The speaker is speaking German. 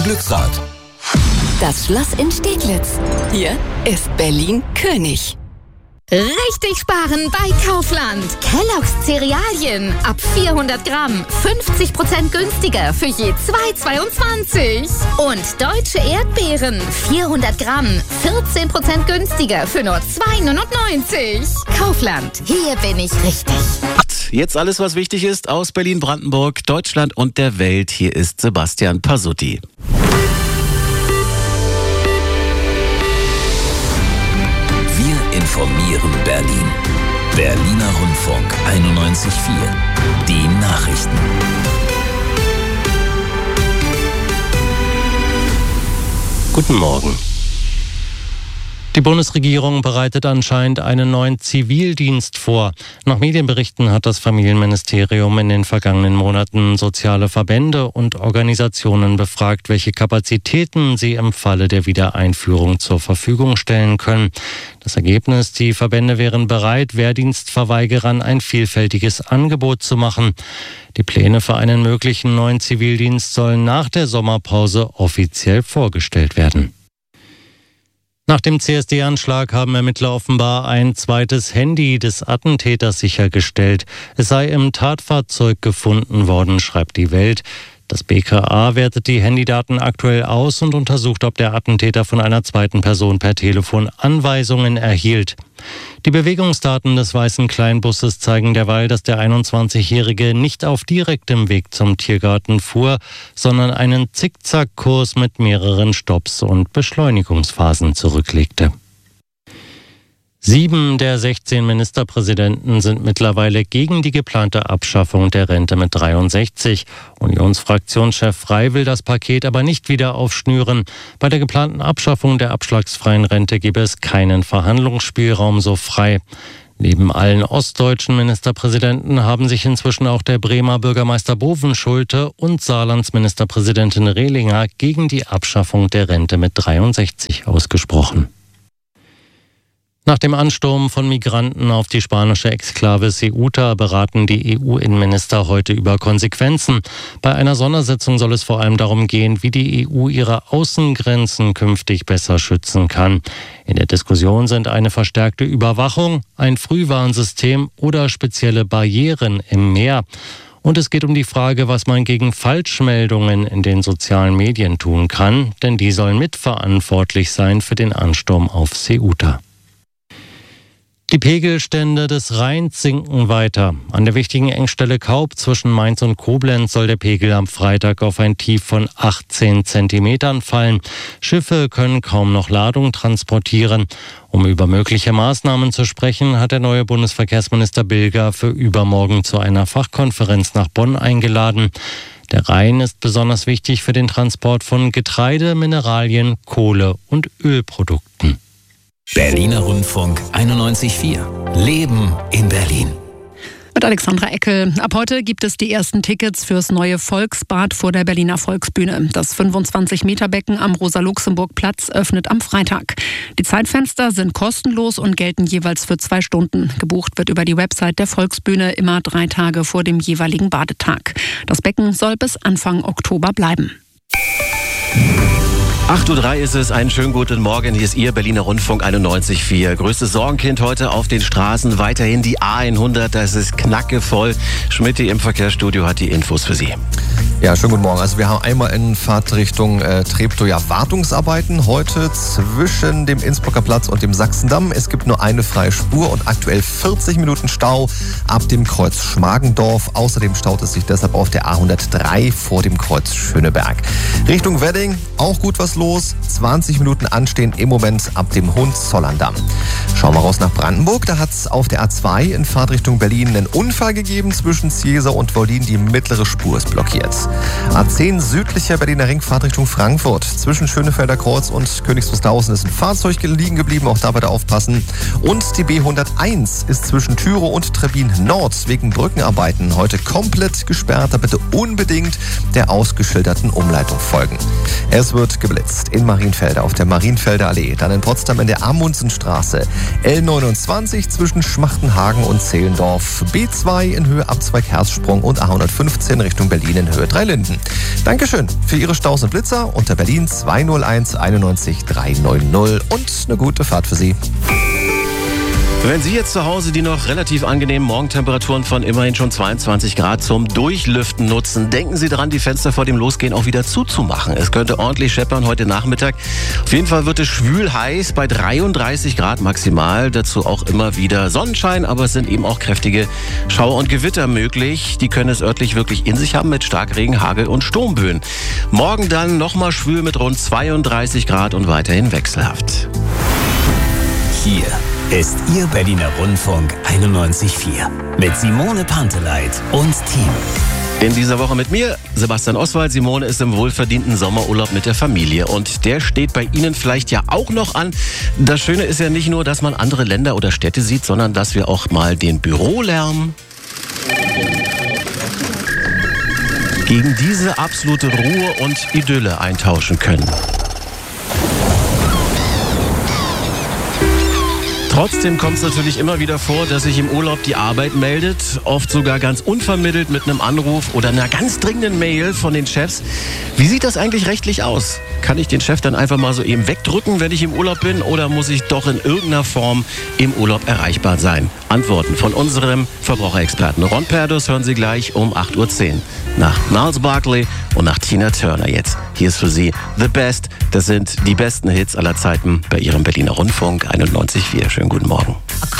Glücksrad. Das Schloss in Steglitz. Hier ist Berlin König. Richtig sparen bei Kaufland. Kellogg's Cerealien ab 400 Gramm 50% günstiger für je 2,22. Und deutsche Erdbeeren 400 Gramm 14% günstiger für nur 2,99. Kaufland, hier bin ich richtig. Jetzt alles, was wichtig ist aus Berlin, Brandenburg, Deutschland und der Welt. Hier ist Sebastian Pasutti. Wir informieren Berlin. Berliner Rundfunk 91.4. Die Nachrichten. Guten Morgen. Die Bundesregierung bereitet anscheinend einen neuen Zivildienst vor. Nach Medienberichten hat das Familienministerium in den vergangenen Monaten soziale Verbände und Organisationen befragt, welche Kapazitäten sie im Falle der Wiedereinführung zur Verfügung stellen können. Das Ergebnis: Die Verbände wären bereit, Wehrdienstverweigerern ein vielfältiges Angebot zu machen. Die Pläne für einen möglichen neuen Zivildienst sollen nach der Sommerpause offiziell vorgestellt werden. Nach dem CSD-Anschlag haben Ermittler offenbar ein zweites Handy des Attentäters sichergestellt. Es sei im Tatfahrzeug gefunden worden, schreibt die Welt. Das BKA wertet die Handydaten aktuell aus und untersucht, ob der Attentäter von einer zweiten Person per Telefon Anweisungen erhielt. Die Bewegungsdaten des weißen Kleinbusses zeigen derweil, dass der 21-Jährige nicht auf direktem Weg zum Tiergarten fuhr, sondern einen Zickzackkurs mit mehreren Stopps und Beschleunigungsphasen zurücklegte. 7 der 16 Ministerpräsidenten sind mittlerweile gegen die geplante Abschaffung der Rente mit 63. Unionsfraktionschef Frey will das Paket aber nicht wieder aufschnüren. Bei der geplanten Abschaffung der abschlagsfreien Rente gebe es keinen Verhandlungsspielraum, so Frey. Neben allen ostdeutschen Ministerpräsidenten haben sich inzwischen auch der Bremer Bürgermeister Bovenschulte und Saarlands Ministerpräsidentin Rehlinger gegen die Abschaffung der Rente mit 63 ausgesprochen. Nach dem Ansturm von Migranten auf die spanische Exklave Ceuta beraten die EU-Innenminister heute über Konsequenzen. Bei einer Sondersitzung soll es vor allem darum gehen, wie die EU ihre Außengrenzen künftig besser schützen kann. In der Diskussion sind eine verstärkte Überwachung, ein Frühwarnsystem oder spezielle Barrieren im Meer. Und es geht um die Frage, was man gegen Falschmeldungen in den sozialen Medien tun kann, denn die sollen mitverantwortlich sein für den Ansturm auf Ceuta. Die Pegelstände des Rheins sinken weiter. An der wichtigen Engstelle Kaub zwischen Mainz und Koblenz soll der Pegel am Freitag auf ein Tief von 18 Zentimetern fallen. Schiffe können kaum noch Ladung transportieren. Um über mögliche Maßnahmen zu sprechen, hat der neue Bundesverkehrsminister Bilger für übermorgen zu einer Fachkonferenz nach Bonn eingeladen. Der Rhein ist besonders wichtig für den Transport von Getreide, Mineralien, Kohle und Ölprodukten. Berliner Rundfunk 91.4. Leben in Berlin. Mit Alexandra Eckel. Ab heute gibt es die ersten Tickets fürs neue Volksbad vor der Berliner Volksbühne. Das 25-Meter-Becken am Rosa-Luxemburg-Platz öffnet am Freitag. Die Zeitfenster sind kostenlos und gelten jeweils für 2 Stunden. Gebucht wird über die Website der Volksbühne immer 3 Tage vor dem jeweiligen Badetag. Das Becken soll bis Anfang Oktober bleiben. 8:03 Uhr ist es, einen schönen guten Morgen, hier ist Ihr Berliner Rundfunk 91.4. Größtes Sorgenkind heute auf den Straßen, weiterhin die A100, das ist knackevoll. Schmitti im Verkehrsstudio hat die Infos für Sie. Ja, schönen guten Morgen. Also wir haben einmal in Fahrtrichtung Treptow Wartungsarbeiten heute zwischen dem Innsbrucker Platz und dem Sachsendamm. Es gibt nur eine freie Spur und aktuell 40 Minuten Stau ab dem Kreuz Schmargendorf. Außerdem staut es sich deshalb auf der A103 vor dem Kreuz Schöneberg. Richtung Wedding auch gut was los. 20 Minuten anstehen im Moment ab dem Hohenzollerndamm. Schauen wir raus nach Brandenburg. Da hat es auf der A2 in Fahrtrichtung Berlin einen Unfall gegeben. Zwischen Ziesar und Wollin die mittlere Spur ist blockiert. A10 südlicher Berliner Ring Fahrtrichtung Frankfurt. Zwischen Schönefelder Kreuz und Königs Wusterhausen ist ein Fahrzeug liegen geblieben. Auch da bitte aufpassen. Und die B101 ist zwischen Thürow und Trebin Nord wegen Brückenarbeiten heute komplett gesperrt. Da bitte unbedingt der ausgeschilderten Umleitung folgen. Es wird geblitzt in Marienfelde auf der Marienfelder Allee, dann in Potsdam in der Amundsenstraße, L29 zwischen Schmachtenhagen und Zehlendorf, B2 in Höhe Abzweig Herzsprung und A115 Richtung Berlin in Höhe Dreilinden. Dankeschön für Ihre Staus und Blitzer unter Berlin 201 91 390 und eine gute Fahrt für Sie. Wenn Sie jetzt zu Hause die noch relativ angenehmen Morgentemperaturen von immerhin schon 22 Grad zum Durchlüften nutzen, denken Sie daran, die Fenster vor dem Losgehen auch wieder zuzumachen. Es könnte ordentlich scheppern heute Nachmittag. Auf jeden Fall wird es schwül heiß bei 33 Grad maximal. Dazu auch immer wieder Sonnenschein, aber es sind eben auch kräftige Schauer und Gewitter möglich. Die können es örtlich wirklich in sich haben mit Starkregen, Hagel und Sturmböen. Morgen dann nochmal schwül mit rund 32 Grad und weiterhin wechselhaft. Hier ist Ihr Berliner Rundfunk 91.4 mit Simone Panteleit und Team. In dieser Woche mit mir, Sebastian Oswald. Simone ist im wohlverdienten Sommerurlaub mit der Familie und der steht bei Ihnen vielleicht ja auch noch an. Das Schöne ist ja nicht nur, dass man andere Länder oder Städte sieht, sondern dass wir auch mal den Bürolärm gegen diese absolute Ruhe und Idylle eintauschen können. Trotzdem kommt es natürlich immer wieder vor, dass sich im Urlaub die Arbeit meldet, oft sogar ganz unvermittelt mit einem Anruf oder einer ganz dringenden Mail von den Chefs. Wie sieht das eigentlich rechtlich aus? Kann ich den Chef dann einfach mal so eben wegdrücken, wenn ich im Urlaub bin, oder muss ich doch in irgendeiner Form im Urlaub erreichbar sein? Antworten von unserem Verbraucherexperten Ron Perdus hören Sie gleich um 8.10 Uhr. Nach Gnarls Barkley und nach Tina Turner jetzt. Hier ist für Sie The Best. Das sind die besten Hits aller Zeiten bei Ihrem Berliner Rundfunk 91.4. Schönen guten Morgen.